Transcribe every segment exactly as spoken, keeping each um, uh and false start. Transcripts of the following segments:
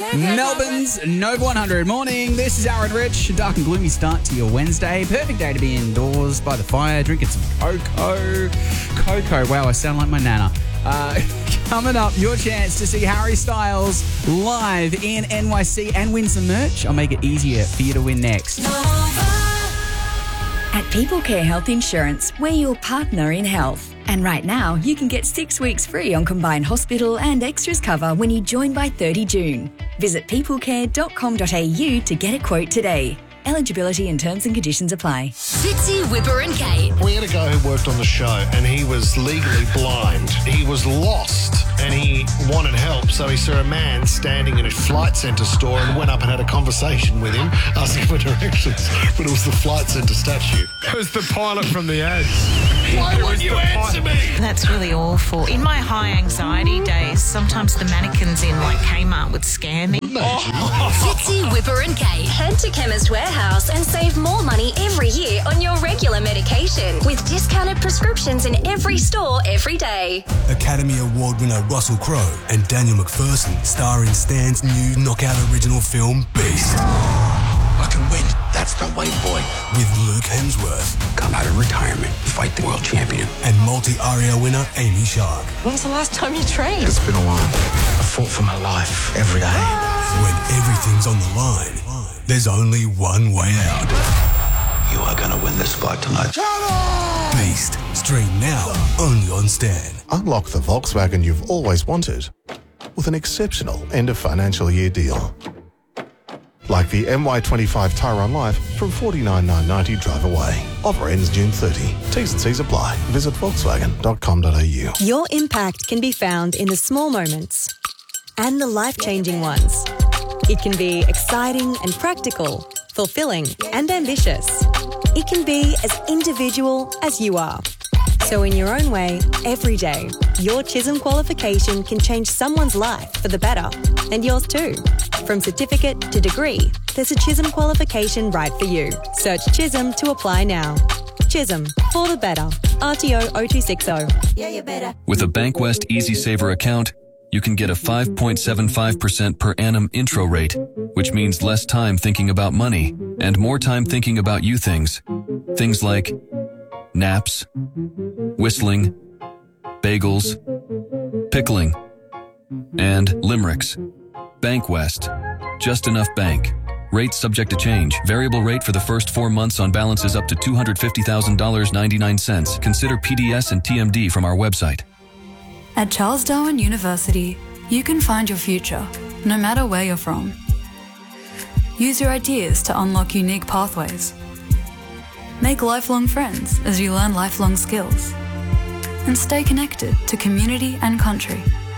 Melbourne's Nova one hundred. Morning, this is Aaron Rich. A dark and gloomy start to your Wednesday. Perfect day to be indoors by the fire, drinking some cocoa. Cocoa, wow, I sound like my nana. Uh, coming up, your chance to see Harry Styles live in N Y C and win some merch. I'll make it easier for you to win next. At People Care Health Insurance, we're your partner in health. And right now, you can get six weeks free on combined hospital and extras cover when you join by thirty June. Visit people care dot com dot a u to get a quote today. Eligibility and terms and conditions apply. Fitzy, Whipper and Kate. We had a guy who worked on the show and he was legally blind. He was lost and he wanted help, so he saw a man standing in a flight centre store and went up and had a conversation with him, asking for directions. But it was the flight centre statue. It was the pilot from the ads. Why wouldn't you answer me? That's really awful. In my high anxiety days, sometimes the mannequins in like Kmart would scare me. Fitzy, Whipper and Kate. Head to Chemist Warehouse and save more money every year on your regular medication with discounted prescriptions in every store every day. Academy Award winner Russell Crowe and Daniel McPherson star in Stan's new knockout original film Beast. I can win. That's the way, boy. With Luke Hemsworth. Come out of retirement, fight the world champion. And multi-Aria winner Amy Shark. When's the last time you trained? It's been a while. I fought for my life every day. When everything's on the line, there's only one way out. You are going to win this fight tonight. Beast. Stream now, only on Stan. Unlock the Volkswagen you've always wanted with an exceptional end of financial year deal. Like the M Y twenty-five Tyron Life from forty-nine thousand nine hundred ninety drive away. Offer ends June thirtieth. T's and C's apply. Visit volkswagen dot com dot a u. Your impact can be found in the small moments and the life-changing ones. It can be exciting and practical, fulfilling and ambitious. It can be as individual as you are. So in your own way, every day, your Chisholm qualification can change someone's life for the better, and yours too. From certificate to degree, there's a Chisholm qualification right for you. Search Chisholm to apply now. Chisholm, for the better. R T O zero two six zero. Yeah, you better. With a Bankwest Easy Saver account, you can get a five point seven five percent per annum intro rate, which means less time thinking about money and more time thinking about you things. Things like naps, whistling, bagels, pickling, and limericks. Bankwest. Just enough bank. Rate subject to change. Variable rate for the first four months on balances up to two hundred fifty thousand dollars and ninety-nine cents. Consider P D S and T M D from our website. At Charles Darwin University, you can find your future, no matter where you're from. Use your ideas to unlock unique pathways. Make lifelong friends as you learn lifelong skills. And stay connected to community and country.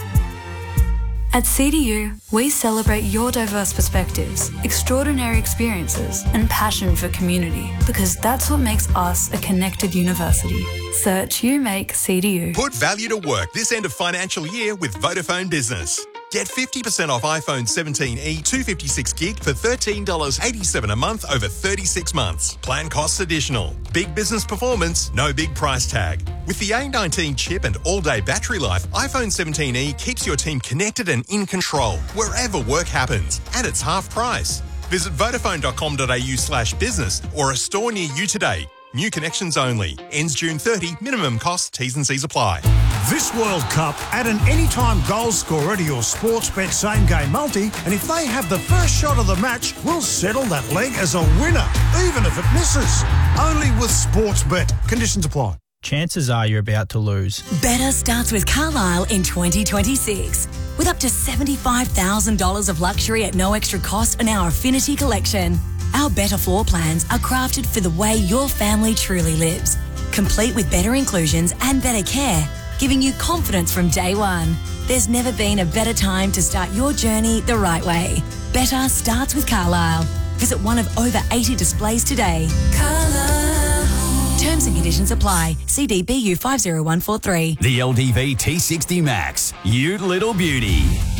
At C D U, we celebrate your diverse perspectives, extraordinary experiences, and passion for community, because that's what makes us a connected university. Search You Make C D U. Put value to work this end of financial year with Vodafone Business. Get fifty percent off iPhone seventeen e two fifty-six gig for thirteen dollars and eighty-seven cents a month over thirty-six months. Plan costs additional. Big business performance, no big price tag. With the A nineteen chip and all-day battery life, iPhone seventeen e keeps your team connected and in control wherever work happens, and it's half price. Visit vodafone dot com dot a u slash business or a store near you today. New connections only. Ends June thirtieth. Minimum cost. T's and C's apply. This World Cup, add an anytime goal scorer to your Sportsbet Same Game Multi, and if they have the first shot of the match, we'll settle that leg as a winner, even if it misses. Only with Sportsbet. Conditions apply. Chances are you're about to lose. Better starts with Carlisle in twenty twenty-six. With up to seventy-five thousand dollars of luxury at no extra cost on our Affinity Collection. Our better floor plans are crafted for the way your family truly lives. Complete with better inclusions and better care, giving you confidence from day one. There's never been a better time to start your journey the right way. Better starts with Carlisle. Visit one of over eighty displays today. Carlisle. Terms and conditions apply. C D B U five zero one four three. The L D V T sixty Max. You little beauty.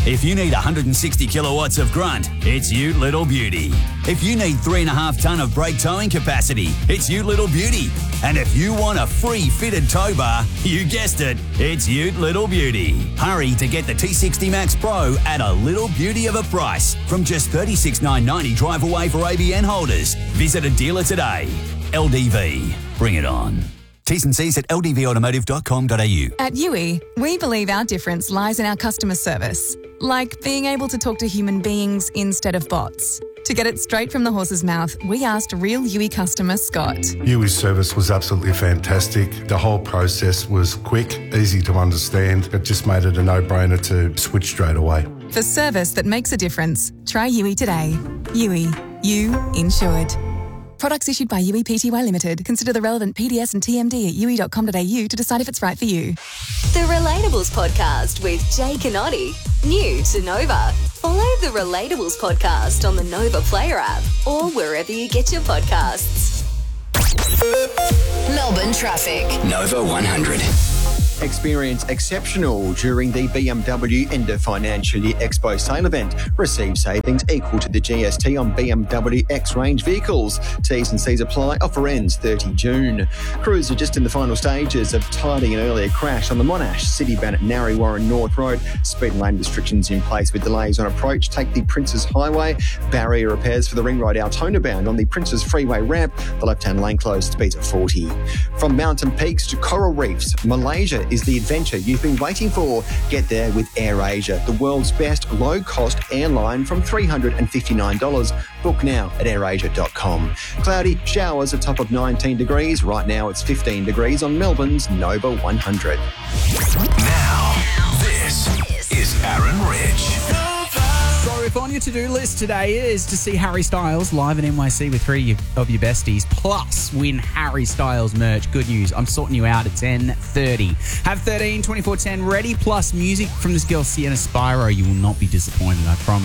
If you need one hundred sixty kilowatts of grunt, it's Ute Little Beauty. If you need three and a half tonne of brake towing capacity, it's Ute Little Beauty. And if you want a free fitted tow bar, you guessed it, it's Ute Little Beauty. Hurry to get the T sixty Max Pro at a little beauty of a price from just thirty-six thousand nine hundred ninety drive away for A B N holders. Visit a dealer today. L D V. Bring it on. T's and C's at l d v automotive dot com dot a u. At U I, we believe our difference lies in our customer service, like being able to talk to human beings instead of bots. To get it straight from the horse's mouth, we asked real U I customer Scott. U I's service was absolutely fantastic. The whole process was quick, easy to understand. It just made it a no-brainer to switch straight away. For service that makes a difference, try U I today. U I. You insured. Products issued by U I P T Y Limited. Consider the relevant P D S and T M D at u i dot com dot a u to decide if it's right for you. The Relatables Podcast with Jay Canotti. New to Nova. Follow the Relatables Podcast on the Nova Player app or wherever you get your podcasts. Melbourne traffic. Nova one hundred. Experience exceptional during the B M W End of Financial Year Expo sale event. Receive savings equal to the G S T on B M W X-Range vehicles. T's and C's apply. Offer ends thirtieth of June. Crews are just in the final stages of tidying an earlier crash on the Monash Citybound at Narre Warren North Road. Speed and lane restrictions in place with delays on approach. Take the Princes Highway. Barrier repairs for the Ring Road Altona bound on the Princes Freeway ramp. The left-hand lane closed, speeds at forty. From mountain peaks to coral reefs, Malaysia is the adventure you've been waiting for. Get there with AirAsia, the world's best low-cost airline from three hundred fifty-nine dollars. Book now at air asia dot com. Cloudy, showers a top of nineteen degrees. Right now it's fifteen degrees on Melbourne's Nova one hundred. Now, this is Aaron Rich. So if on your to-do list today is to see Harry Styles live in N Y C with three of your besties, plus win Harry Styles merch. Good news, I'm sorting you out at ten thirty. Have thirteen twenty-four ten ready, plus music from this girl Sienna Spyro. You will not be disappointed, I promise.